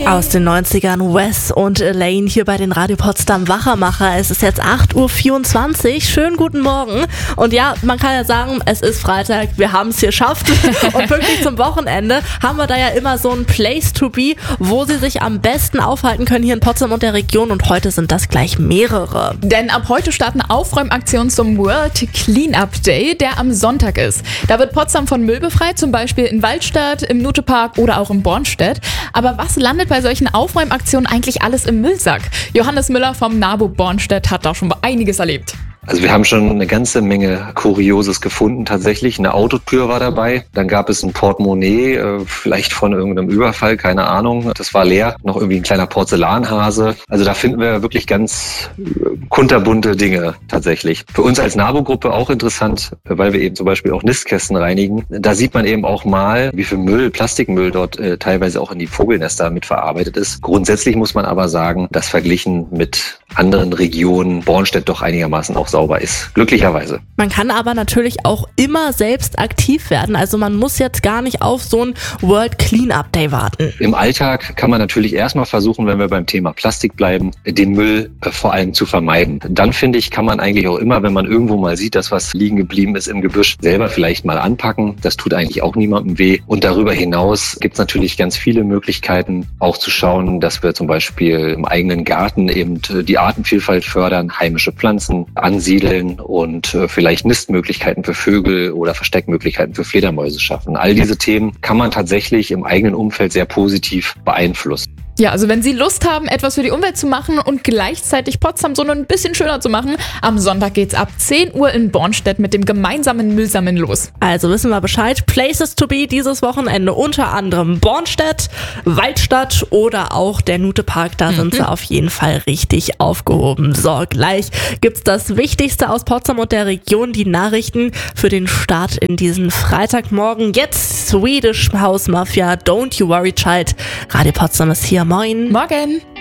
Aus den 90ern Wes und Elaine hier bei den Radio Potsdam Wachermacher. Es ist jetzt 8.24 Uhr. Schönen guten Morgen. Und ja, man kann ja sagen, es ist Freitag. Wir haben es geschafft. Und pünktlich zum Wochenende haben wir da ja immer so ein Place to be, wo Sie sich am besten aufhalten können hier in Potsdam und der Region. Und heute sind das gleich mehrere. Denn ab heute starten Aufräumaktionen zum World Cleanup Day, der am Sonntag ist. Da wird Potsdam von Müll befreit, zum Beispiel in Waldstadt, im Nutepark oder auch in Bornstedt. Aber was landet bei solchen Aufräumaktionen eigentlich alles im Müllsack? Johannes Müller vom NABU Bornstedt hat da schon einiges erlebt. Also wir haben schon eine ganze Menge Kurioses gefunden tatsächlich. Eine Autotür war dabei, dann gab es ein Portemonnaie, vielleicht von irgendeinem Überfall, keine Ahnung. Das war leer, noch irgendwie ein kleiner Porzellanhase. Also da finden wir wirklich ganz kunterbunte Dinge tatsächlich. Für uns als NABU-Gruppe auch interessant, weil wir eben zum Beispiel auch Nistkästen reinigen. Da sieht man eben auch mal, wie viel Müll, Plastikmüll dort teilweise auch in die Vogelnester mitverarbeitet ist. Grundsätzlich muss man aber sagen, dass verglichen mit anderen Regionen Bornstedt doch einigermaßen auch sauber ist. Glücklicherweise. Man kann aber natürlich auch immer selbst aktiv werden. Also man muss jetzt gar nicht auf so ein World Cleanup Day warten. Im Alltag kann man natürlich erstmal versuchen, wenn wir beim Thema Plastik bleiben, den Müll vor allem zu vermeiden. Dann finde ich, kann man eigentlich auch immer, wenn man irgendwo mal sieht, dass was liegen geblieben ist im Gebüsch, selber vielleicht mal anpacken. Das tut eigentlich auch niemandem weh. Und darüber hinaus gibt es natürlich ganz viele Möglichkeiten, auch zu schauen, dass wir zum Beispiel im eigenen Garten eben die Artenvielfalt fördern, heimische Pflanzen ansiedeln und vielleicht Nistmöglichkeiten für Vögel oder Versteckmöglichkeiten für Fledermäuse schaffen. All diese Themen kann man tatsächlich im eigenen Umfeld sehr positiv beeinflussen. Ja, also wenn Sie Lust haben, etwas für die Umwelt zu machen und gleichzeitig Potsdam so ein bisschen schöner zu machen, am Sonntag geht's ab 10 Uhr in Bornstedt mit dem gemeinsamen Müllsammeln los. Also wissen wir Bescheid. Places to be dieses Wochenende unter anderem Bornstedt, Waldstadt oder auch der Nutepark. Da sind Sie auf jeden Fall richtig aufgehoben. So, gleich gibt's das Wichtigste aus Potsdam und der Region, die Nachrichten für den Start in diesen Freitagmorgen. Jetzt Swedish House Mafia, Don't You Worry Child. Radio Potsdam ist hier. Moin. Morgen.